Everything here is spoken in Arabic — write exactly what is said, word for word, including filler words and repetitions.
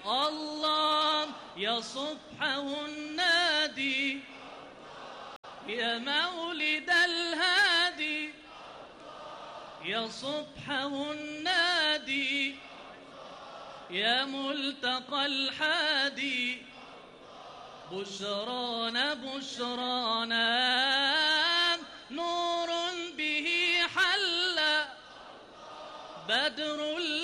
الله يا صبحه النادي يا مولد الهادي يا صبحه النادي يا ملتقى الحادي بشرانا بشرانا نور به حل بدر